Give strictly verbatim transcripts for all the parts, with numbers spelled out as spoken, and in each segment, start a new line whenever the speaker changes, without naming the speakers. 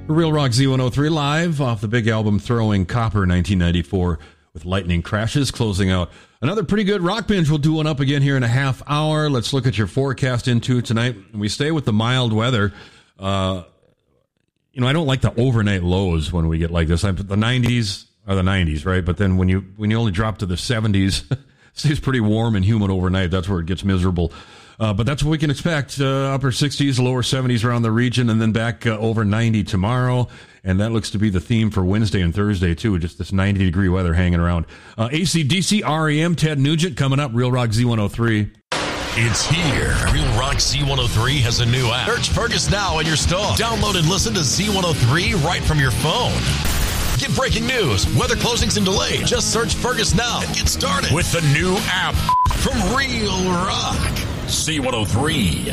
Real Rock Z one oh three live off the big album Throwing Copper nineteen ninety-four with Lightning Crashes closing out another pretty good rock binge. We'll do one up again here in a half hour. Let's look at your forecast into tonight. We stay with the mild weather. Uh, you know, I don't like the overnight lows when we get like this. I, the nineties are the nineties, right? But then when you when you only drop to the seventies, it stays pretty warm and humid overnight. That's where it gets miserable. Uh, but that's what we can expect. Uh, upper sixties, lower seventies around the region, and then back uh, over ninety tomorrow. And that looks to be the theme for Wednesday and Thursday, too. Just this ninety-degree weather hanging around. Uh, A C D C, R E M, Ted Nugent coming up. Real Rock Z one oh three.
It's here. Real Rock Z one oh three has a new app. Search Fergus now in your store. Download and listen to Z one oh three right from your phone. Get breaking news, weather closings and delays. Just search Fergus now and get started with the new app from Real Rock Z one oh three.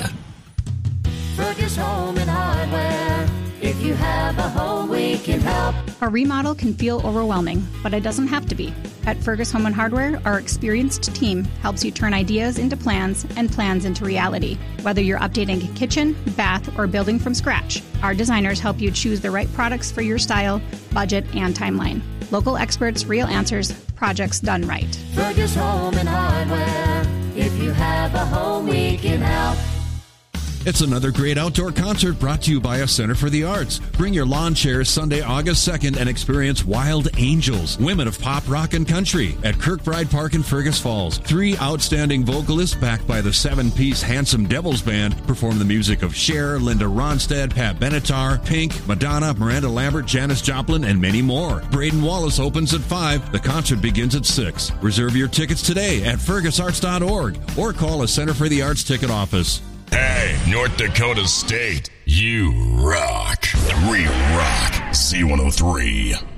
Fergus Home and Hardware. If you have a home, we can help.
A remodel can feel overwhelming, but it doesn't have to be. At Fergus Home and Hardware, our experienced team helps you turn ideas into plans and plans into reality. Whether you're updating a kitchen, bath, or building from scratch, our designers help you choose the right products for your style, budget, and timeline. Local experts, real answers, projects done right.
Fergus Home and Hardware. If you have a home, we can help.
It's another great outdoor concert brought to you by a Center for the Arts. Bring your lawn chairs Sunday, August second and experience Wild Angels, women of pop, rock, and country at Kirkbride Park in Fergus Falls. Three outstanding vocalists backed by the seven-piece Handsome Devils Band perform the music of Cher, Linda Ronstadt, Pat Benatar, Pink, Madonna, Miranda Lambert, Janis Joplin, and many more. Braden Wallace opens at five. The concert begins at six. Reserve your tickets today at fergus arts dot org or call a Center for the Arts ticket office.
Hey, North Dakota State, you rock. Real Rock Z one oh three.